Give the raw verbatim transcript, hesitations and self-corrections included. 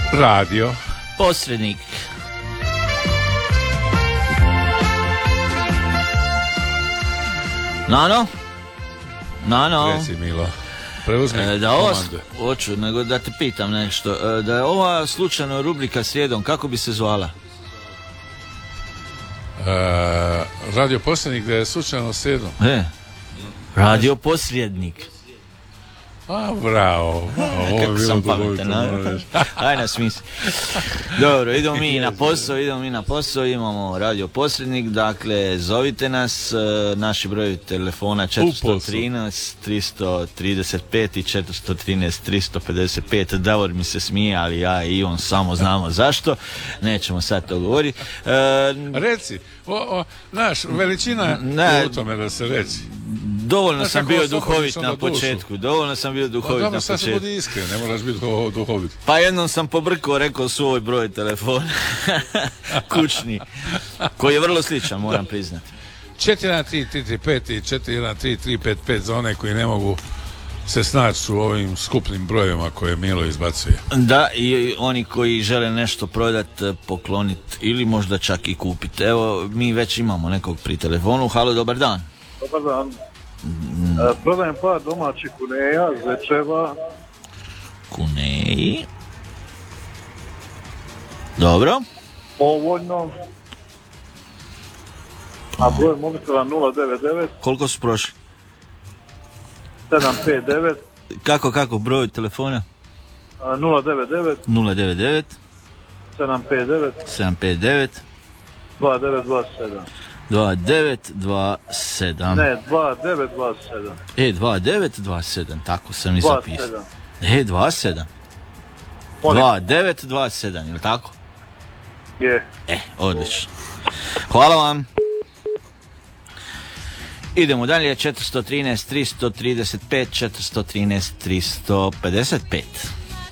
Radio Posrednik. Nano? Nano? Reci Milo, preuzmi e, da ova, komande. Hoću, nego da te pitam nešto. E, da je ova slučajno rubrika srijedom, kako bi se zvala? E, radio Posrednik da je slučajno srijedom. E, Radio Posrednik. A, bravo. Ovo Kako sam pametan, aj na smisli. Dobro, idemo mi na posao, idemo mi na posao, imamo Radio Posrednik, dakle, zovite nas, naši broj telefona četiristo trinaest, tristo trideset pet i četiristo trinaest, tristo pedeset pet, Davor mi se smije, ali ja i on samo znamo zašto, nećemo sad to govoriti. E, Reci, o, o, znaš, veličina ne, je u tome da se reci. Dovoljno znaš, sam bio duhovit duhovit na početku, dovoljno sam bio duhovit na početku. Sad se budi iskren, ne moraš biti duhovit. Pa jednom sam pobrkao, rekao svoj broj telefona, kućni, koji je vrlo sličan, moram priznati. četiri jedan tri tri tri pet i četiri jedan tri tri pet pet za one koji ne mogu se snaći u ovim skupnim brojevima koje Milo izbacuje. Da, i oni koji žele nešto prodati, pokloniti ili možda čak i kupiti. Evo, mi već imamo nekog pri telefonu. Halo, dobar dan. Dobar dan. Mm. E, prodajem par domaćih kuneja, zečeva. Kuneji. Dobro. Povoljno. A broj mobitela nula devet devet. Koliko su prošli? sedam pet devet. Kako, kako, broj telefona? nula devet devet. nula devet devet. sedam pet devet. sedam pet devet. dva devet dva sedam. dva devet dva sedam. Ne, dva devet dva sedam. E, dva devet dva sedam, tako sam i zapisao. E, dva sedam. dva devet dva sedam, je li tako? Je. E, odlično. Hvala vam. Idemo dalje, četiristo trinaest, tristo trideset pet, četiristo trinaest, tristo pedeset pet.